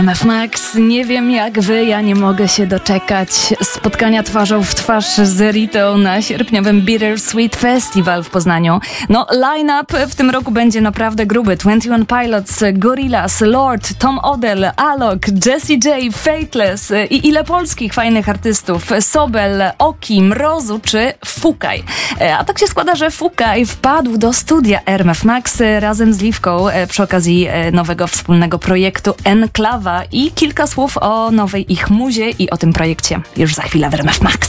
MF Max, nie wiem jak wy, ja nie mogę się doczekać spotkania twarzą w twarz z Ritą na sierpniowym Bittersweet Festival w Poznaniu. No, line-up w tym roku będzie naprawdę gruby. 21 Pilots, Gorillaz, Lord, Tom Odell, Alok, Jessie J, Fateless i ile polskich fajnych artystów. Sobel, Oki, Mrozu czy Fukaj. A tak się składa, że Fukaj wpadł do studia RMF Max razem z Liwką przy okazji nowego wspólnego projektu Enklawa i kilka słów o nowej ich muzie i o tym projekcie już za chwilę w RMF Max.